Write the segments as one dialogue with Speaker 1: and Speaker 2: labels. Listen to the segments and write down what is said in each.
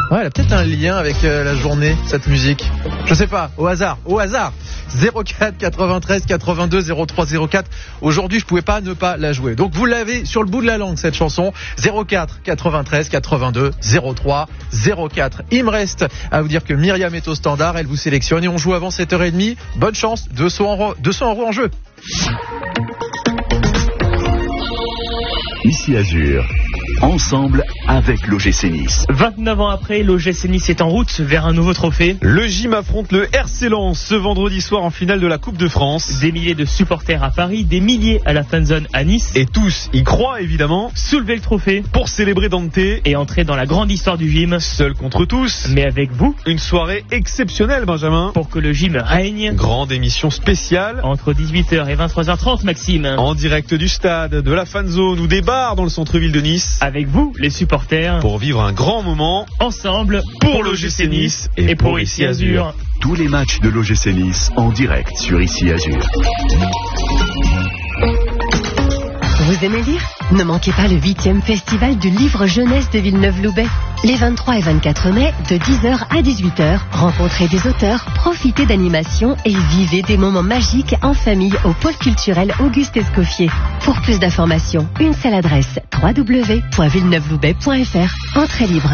Speaker 1: Ouais, elle a peut-être un lien avec la journée, cette musique. Je sais pas, au hasard. 04 93 82 03 04. Aujourd'hui, je pouvais pas ne pas la jouer. Donc vous l'avez sur le bout de la langue, cette chanson. 04 93 82 03 04. Il me reste à vous dire que Myriam est au standard, elle vous sélectionne et on joue avant 7h30. Bonne chance, 200 euros en jeu.
Speaker 2: Ici Azur, ensemble avec l'OGC Nice.
Speaker 3: 29 ans après, l'OGC Nice est en route vers un nouveau trophée.
Speaker 4: Le gym affronte le RC Lens ce vendredi soir en finale de la Coupe de France.
Speaker 3: Des milliers de supporters à Paris, des milliers à la fanzone à Nice.
Speaker 4: Et tous y croient évidemment.
Speaker 3: Soulever le trophée
Speaker 4: pour célébrer Dante
Speaker 3: et entrer dans la grande histoire du gym.
Speaker 4: Seul contre tous,
Speaker 3: mais avec vous.
Speaker 4: Une soirée exceptionnelle, Benjamin.
Speaker 3: Pour que le gym règne.
Speaker 4: Grande émission spéciale.
Speaker 3: Entre 18h et 23h30, Maxime.
Speaker 4: En direct du stade, de la fanzone ou des bars dans le centre-ville de Nice.
Speaker 3: Avec vous, les supporters.
Speaker 4: Pour vivre un grand moment.
Speaker 3: Ensemble. Pour l'OGC Nice. Et pour Ici Azur.
Speaker 2: Tous les matchs de l'OGC Nice en direct sur Ici Azur.
Speaker 5: Vous aimez lire ? Ne manquez pas le 8e festival du livre jeunesse de Villeneuve-Loubet. Les 23 et 24 mai, de 10h à 18h, rencontrez des auteurs, profitez d'animations et vivez des moments magiques en famille au pôle culturel Auguste Escoffier. Pour plus d'informations, une seule adresse, www.villeneuveloubet.fr. Entrée libre.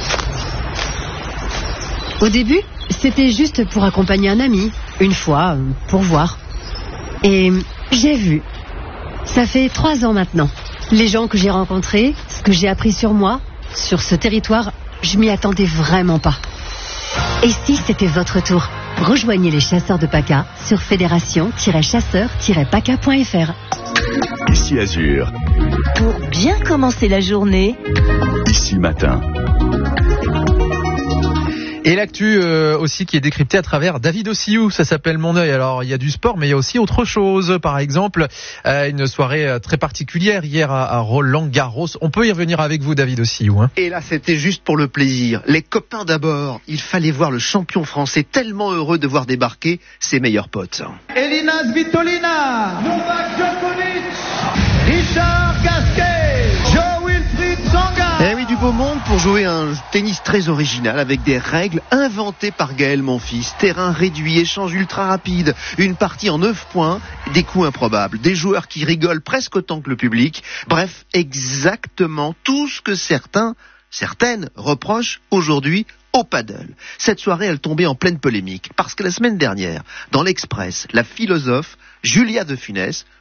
Speaker 5: Au début, c'était juste pour accompagner un ami, une fois, pour voir. Et j'ai vu. Ça fait 3 ans maintenant. Les gens que j'ai rencontrés, ce que j'ai appris sur moi, sur ce territoire, je m'y attendais vraiment pas. Et si c'était votre tour ? Rejoignez les chasseurs de PACA sur fédération-chasseurs-paca.fr.
Speaker 2: Ici Azur.
Speaker 5: Pour bien commencer la journée.
Speaker 2: Ici Matin.
Speaker 1: Et l'actu aussi qui est décryptée à travers David Ossiou, ça s'appelle Mon œil. Alors il y a du sport mais il y a aussi autre chose. Par exemple, une soirée très particulière hier à Roland-Garros. On peut y revenir avec vous David Ossiou.
Speaker 6: Et là c'était juste pour le plaisir. Les copains d'abord, il fallait voir le champion français tellement heureux de voir débarquer ses meilleurs potes.
Speaker 7: Elina Svitolina, Novak Djokovic, Richard Gasquet, Joe Wilfried Tsonga.
Speaker 6: Eh oui, du beau monde pour jouer un tennis très original avec des règles inventées par Gaël Monfils. Terrain réduit, échange ultra rapide, une partie en 9 points, des coups improbables, des joueurs qui rigolent presque autant que le public. Bref, exactement tout ce que certaines reprochent aujourd'hui au paddle. Cette soirée, elle tombait en pleine polémique parce que la semaine dernière, dans l'Express, la philosophe Julia de Funès,